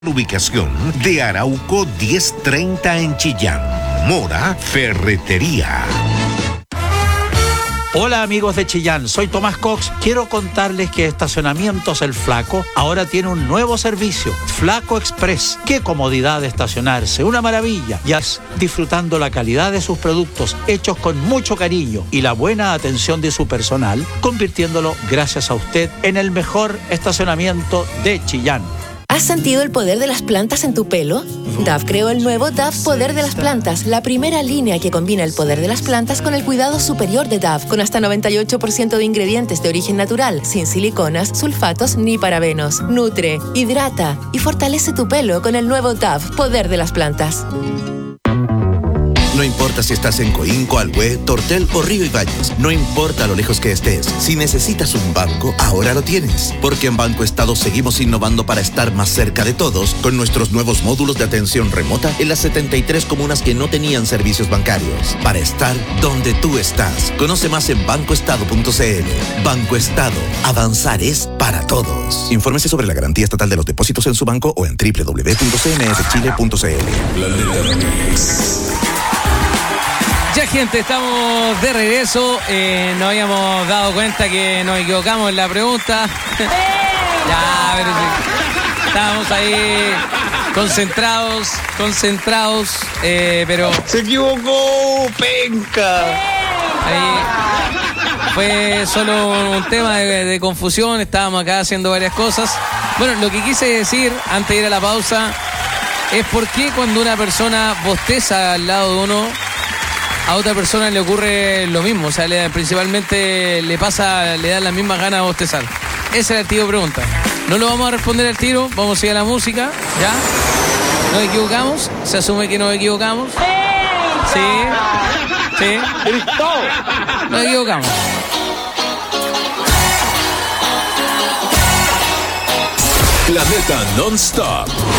Ubicación de Arauco 1030 en Chillán. Mora Ferretería. Hola amigos de Chillán, soy Tomás Cox. Quiero contarles que Estacionamientos El Flaco ahora tiene un nuevo servicio, Flaco Express. Qué comodidad de estacionarse, una maravilla. Ya es disfrutando la calidad de sus productos hechos con mucho cariño y la buena atención de su personal, convirtiéndolo, gracias a usted, en el mejor estacionamiento de Chillán. ¿Has sentido el poder de las plantas en tu pelo? Dove creó el nuevo Dove Poder de las Plantas, la primera línea que combina el poder de las plantas con el cuidado superior de Dove, con hasta 98% de ingredientes de origen natural, sin siliconas, sulfatos ni parabenos. Nutre, hidrata y fortalece tu pelo con el nuevo Dove Poder de las Plantas. No importa si estás en Coínco, Alhué, Tortel o Río y Valles. No importa lo lejos que estés. Si necesitas un banco, ahora lo tienes. Porque en Banco Estado seguimos innovando para estar más cerca de todos con nuestros nuevos módulos de atención remota en las 73 comunas que no tenían servicios bancarios. Para estar donde tú estás. Conoce más en bancoestado.cl. Banco Estado. Avanzar es para todos. Infórmese sobre la garantía estatal de los depósitos en su banco o en www.cmfchile.cl. Ya, gente, estamos de regreso. Nos habíamos dado cuenta que nos equivocamos en la pregunta. Ya, pero sí. Estábamos ahí concentrados, pero... ¡Se equivocó! ¡Penca! Ahí fue solo un tema de confusión. Estábamos acá haciendo varias cosas. Bueno, lo que quise decir antes de ir a la pausa es por qué cuando una persona bosteza al lado de uno, a otra persona le ocurre lo mismo. O sea, principalmente le dan las mismas ganas de bostezar. Esa es el tipo de pregunta. No lo vamos a responder al tiro, vamos a ir a la música, ¿ya? ¿Nos equivocamos? ¿Se asume que nos equivocamos? Sí. Nos equivocamos. Planeta Non-Stop.